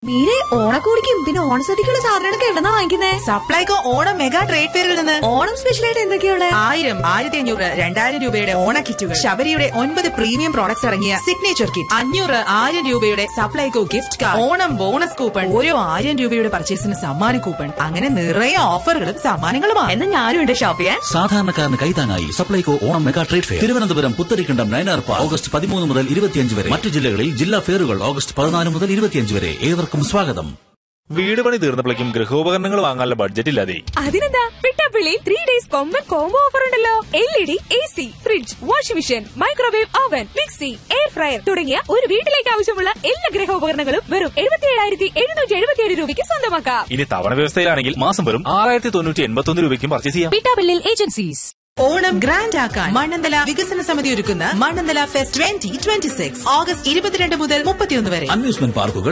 മീരെ ഓണക്കോടിക്കും പിന്നെ ഓണസദ്യക്കുള്ള സാധനങ്ങളൊക്കെ എവിടെന്നാ വാങ്ങിക്കുന്നേ? സപ്ലൈകോ ഓണം മെഗാ ട്രേഡ് ഫെയറിൽ നിന്ന്. ഓണം സ്പെഷ്യലായിട്ട് എന്തൊക്കെയാണ്? 1000, 1500, 2000 രൂപയുടെ ഓണ കിറ്റുകൾ, ശബരിയുടെ 9 പ്രീമിയം പ്രോഡക്ട്സ് ഇറങ്ങിയ സിഗ്നേച്ചർ കിറ്റ്, 500, 1000 രൂപയുടെ Supplyco gift card, Onam bonus coupon, ഓരോ 1000 രൂപയുടെ പർച്ചേസിന് സമ്മാന കൂപ്പൺ, അങ്ങനെ നിറയെ ഓഫറുകളും സമ്മാനങ്ങളുമാണ്. എന്നാ ഞാനും ഉണ്ട് ഷോപ്പ് ചെയ്യാൻ. സാധാരണക്കാരന് കൈത്താങ്ങായി Supplyco Onam mega trade fair Thiruvananthapuram Putharikandam Nayanar park August 13 മുതൽ 25 വരെ. മറ്റു ജില്ലകളിൽ ജില്ലാ ഫെയറുകൾ ഓഗസ്റ്റ് 14 മുതൽ 25 വരെ. ഏവർക്കും സ്വാഗതം. വീട് പണി തീർന്നപ്പോഴേക്കും ഗൃഹോപകരണങ്ങൾ വാങ്ങാനുള്ള ബഡ്ജറ്റ് ഇല്ലാതെ. അതിനെന്താ, പിട്ടാപ്പിള്ളി 3 days കൊമ്പൻ കോംബോ ഓഫർ ഉണ്ടല്ലോ. LED, AC, fridge, washing machine, microwave oven, mixie, air fryer തുടങ്ങിയ ഒരു വീട്ടിലേക്ക് ആവശ്യമുള്ള എല്ലാ ഗൃഹോപകരണങ്ങളും വെറും 77,777 രൂപയ്ക്ക് സ്വന്തമാക്കാം. ഇനി തവണ വ്യവസ്ഥയിലാണെങ്കിൽ മാസം വെറും 6,981 രൂപയ്ക്കും പർച്ചേസ് ചെയ്യാം. പിട്ടാപ്പിള്ളി ഏജൻസീസ്. ഓണം ഗ്രാൻഡ് ആക്കാൻ മണ്ണന്തല വികസന സമിതി ഒരുക്കുന്ന മണ്ണന്തല ഫെസ്റ്റ് 2026 ഓഗസ്റ്റ് 22 മുതൽ 31 വരെ. അമ്യൂസ്മെന്റ് പാർക്കുകൾ,